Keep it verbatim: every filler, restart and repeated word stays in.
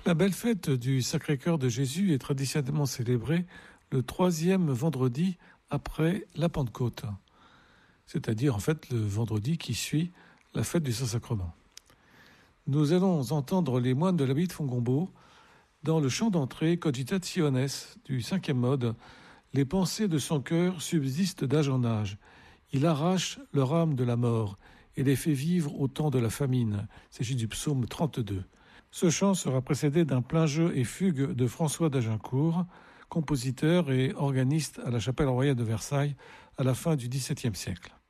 La belle fête du Sacré-Cœur de Jésus est traditionnellement célébrée le troisième vendredi après la Pentecôte, c'est-à-dire en fait le vendredi qui suit la fête du Saint-Sacrement. Nous allons entendre les moines de l'abbaye de Fongombault dans le chant d'entrée Cogitationes du cinquième mode. Les pensées de son cœur subsistent d'âge en âge. Il arrache leur âme de la mort et les fait vivre au temps de la famine. Il s'agit du psaume trente-deux. Ce chant sera précédé d'un plein jeu et fugue de François d'Agincourt, compositeur et organiste à la chapelle royale de Versailles à la fin du dix-septième siècle.